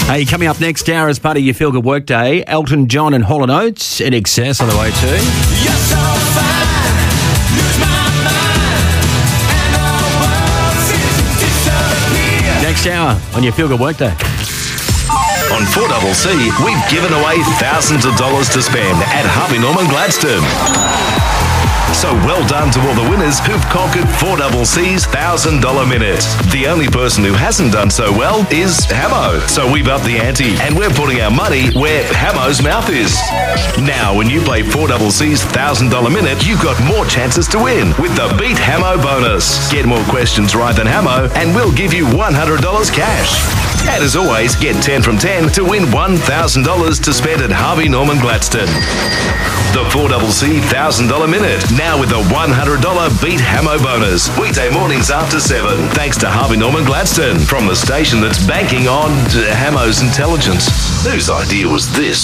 Hey, coming up next hour as part of your Feel Good Workday, Elton John and Hall & Oates in excess on the way too. You're so fine, lose my mind, and the world seems to disappear. Next hour on your Feel Good Workday. On 4CC, we've given away thousands of dollars to spend at Harvey Norman Gladstone. So well done to all the winners who've conquered 4CC's $1,000 minute. The only person who hasn't done so well is Hamo. So we've upped the ante and we're putting our money where Hamo's mouth is. Now, when you play 4CC's $1,000 minute, you've got more chances to win with the Beat Hamo bonus. Get more questions right than Hamo and we'll give you $100 cash. And as always, get 10 from 10 to win $1,000 to spend at Harvey Norman Gladstone. The 4CC $1,000 minute, now with a $100 Beat Hamo bonus. Weekday mornings after 7. Thanks to Harvey Norman Gladstone, from the station that's banking on Hamo's intelligence. Whose idea was this?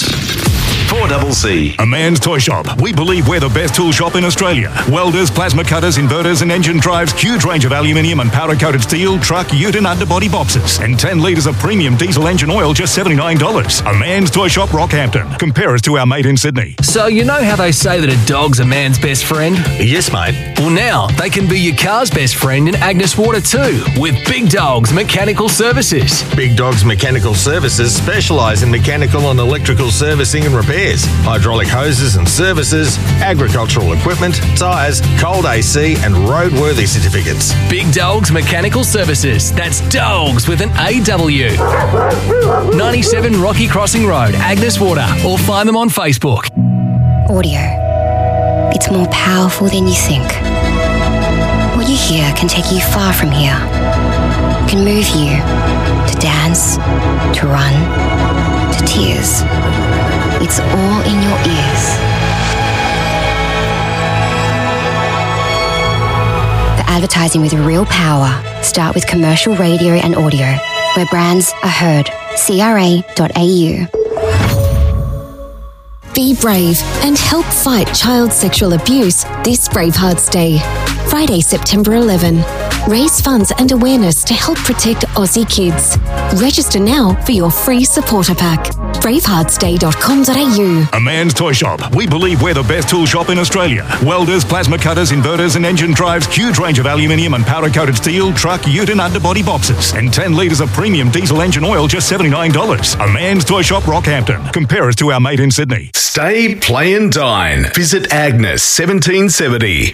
4CC. A Man's Toy Shop. We believe we're the best tool shop in Australia. Welders, plasma cutters, inverters and engine drives, huge range of aluminium and powder-coated steel, truck, ute and underbody boxes, and 10 litres of premium diesel engine oil, just $79. A Man's Toy Shop, Rockhampton. Compare us to our mate in Sydney. So you know how they say that a dog's a man's best friend? Yes, mate. Well, now they can be your car's best friend in Agnes Water too, with Big Dogs Mechanical Services. Big Dogs Mechanical Services specialise in mechanical and electrical servicing and repairs, hydraulic hoses and services, agricultural equipment, tyres, cold AC and roadworthy certificates. Big Dogs Mechanical Services. That's dogs with an AW. 97 Rocky Crossing Road, Agnes Water, or find them on Facebook. Audio. It's more powerful than you think. What you hear can take you far from here. It can move you to dance, to run, to tears. It's all in your ears. For advertising with real power, start with commercial radio and audio, where brands are heard. CRA.au. Be brave and help fight child sexual abuse this Bravehearts Day. Friday, September 11. Raise funds and awareness to help protect Aussie kids. Register now for your free supporter pack. braveheartsday.com.au. A Man's Toy Shop. We believe we're the best tool shop in Australia. Welders, plasma cutters, inverters and engine drives, huge range of aluminium and powder-coated steel, truck, ute and underbody boxes, and 10 litres of premium diesel engine oil, just $79. A Man's Toy Shop, Rockhampton. Compare us to our mate in Sydney. Stay, play and dine. Visit Agnes 1770.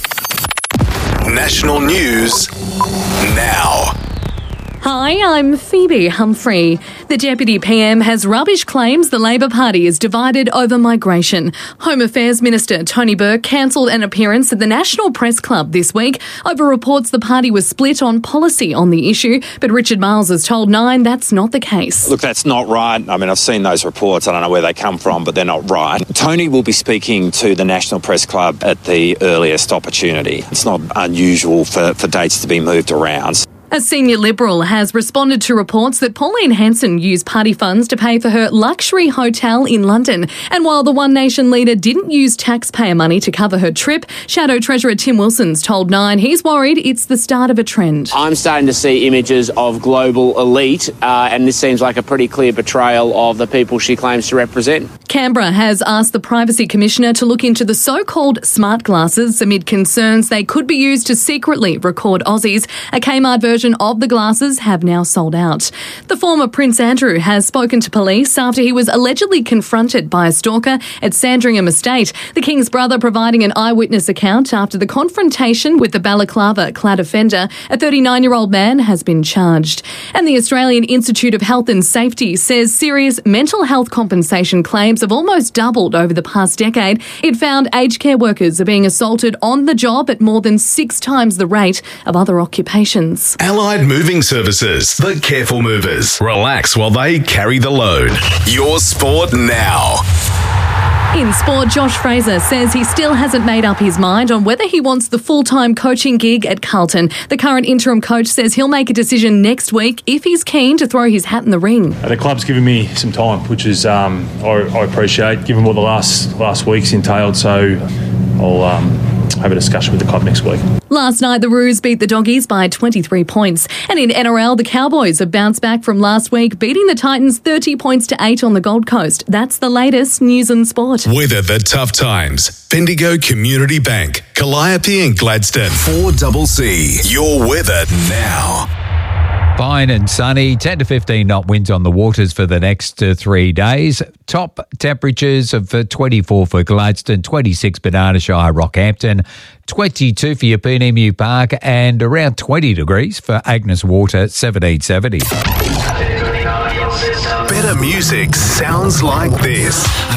National news now. Hi, I'm Phoebe Humphrey. The Deputy PM has rubbish claims the Labor Party is divided over migration. Home Affairs Minister Tony Burke cancelled an appearance at the National Press Club this week over reports the party was split on policy on the issue, but Richard Miles has told Nine that's not the case. Look, that's not right. I mean, I've seen those reports. I don't know where they come from, but they're not right. Tony will be speaking to the National Press Club at the earliest opportunity. It's not unusual for dates to be moved around. A senior Liberal has responded to reports that Pauline Hanson used party funds to pay for her luxury hotel in London. And while the One Nation leader didn't use taxpayer money to cover her trip, Shadow Treasurer Tim Wilson's told Nine he's worried it's the start of a trend. I'm starting to see images of global elite, and this seems like a pretty clear betrayal of the people she claims to represent. Canberra has asked the Privacy Commissioner to look into the so-called smart glasses amid concerns they could be used to secretly record Aussies. A Kmart version of the glasses have now sold out. The former Prince Andrew has spoken to police after he was allegedly confronted by a stalker at Sandringham Estate. The King's brother providing an eyewitness account after the confrontation with the balaclava-clad offender. A 39-year-old man has been charged. And the Australian Institute of Health and Safety says serious mental health compensation claims have almost doubled over the past decade. It found aged care workers are being assaulted on the job at more than 6 times the rate of other occupations. Allied Moving Services, the careful movers. Relax while they carry the load. Your sport now. In sport, Josh Fraser says he still hasn't made up his mind on whether he wants the full-time coaching gig at Carlton. The current interim coach says he'll make a decision next week if he's keen to throw his hat in the ring. The club's given me some time, which is I appreciate, given what the last week's entailed. So have a discussion with the club next week. Last night, the Roos beat the Doggies by 23 points. And in NRL, the Cowboys have bounced back from last week, beating the Titans 30 points to 8 on the Gold Coast. That's the latest news and sport. Weather the tough times. Bendigo Community Bank, Calliope and Gladstone. 4CC. Your weather now. Fine and sunny, 10 to 15 knot winds on the waters for the next 3 days. Top temperatures of 24 for Gladstone, 26 Banana Shire, Rockhampton, 22 for Yeppoon Emu Park, and around 20 degrees for Agnes Water, 1770. Better music sounds like this.